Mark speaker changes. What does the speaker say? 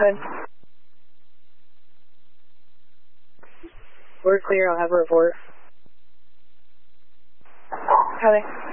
Speaker 1: ahead. We're clear, I'll have a report. Copy.